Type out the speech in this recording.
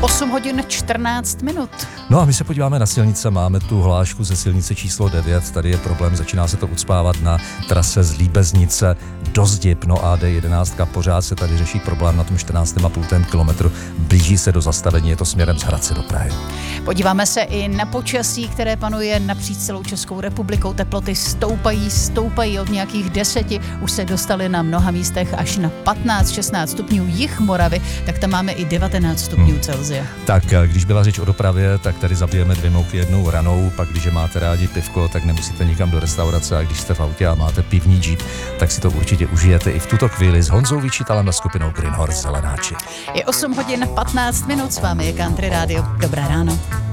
8 hodin 14 minut. No a my se podíváme na silnice, máme tu hlášku ze silnice číslo 9, tady je problém, začíná se to ucpávat na trase z Líbeznice do Zdieb, no a D11 pořád se tady řeší problém na tom 14,5 kilometru, blíží se do zastavení, je to směrem z Hradce do Prahy. Podíváme se i na počasí, které panuje napříč celou Českou republikou, teploty stoupají od nějakých 10, už se dostaly na mnoha místech až na 15-16 stupňů, jih Moravy, tak tam máme i 19 stupňů Celsia. Tak když byla řeč o dopravě, tak tady zabijeme 2 mouchy jednou ranou, pak když máte rádi pivko, tak nemusíte nikam do restaurace, a když jste v autě a máte pivní džíp, tak si to určitě užijete i v tuto chvíli s Honzou Vyčítalem a skupinou Green Horse Zelenáči. Je 8 hodin 15 minut, s vámi je Country Radio. Dobré ráno.